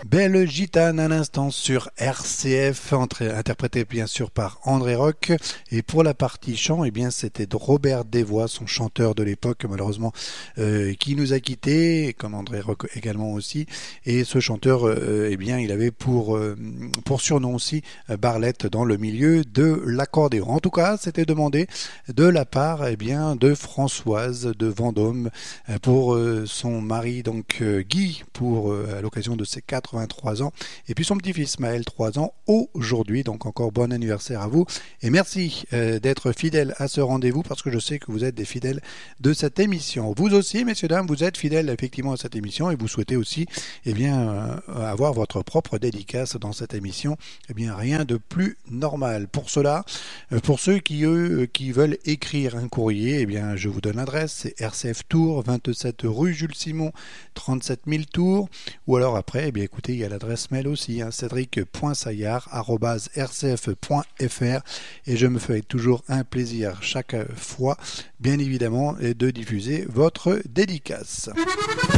Belle gitane à l'instant sur RCF, interprété bien sûr par André Rock. Et pour la partie chant, eh bien c'était Robert Desvois, son chanteur de l'époque malheureusement, qui nous a quittés, comme André Rock également aussi. Et ce chanteur, eh bien il avait pour surnom aussi Barlette dans le milieu de l'accordéon. En tout cas, c'était demandé de la part bien de Françoise de Vendôme pour son mari donc Guy pour à l'occasion de ses 83 ans et puis son petit-fils Maël 3 ans aujourd'hui. Donc encore bon anniversaire à vous et merci d'être fidèles à ce rendez-vous parce que je sais que vous êtes des fidèles de cette émission. Vous aussi messieurs dames, vous êtes fidèles effectivement à cette émission et vous souhaitez aussi avoir votre propre dédicace dans cette émission. Eh bien rien de plus normal. Pour cela, pour ceux qui veulent écrire un courrier, eh bien je vous donne l'adresse, c'est RCF Tours, 27 rue Jules Simon, 37 000 Tours. Ou alors après, eh bien écoutez, il y a l'adresse mail aussi, cédric.saillard@rcf.fr et je me fais toujours un plaisir chaque fois, bien évidemment, de diffuser votre dédicace.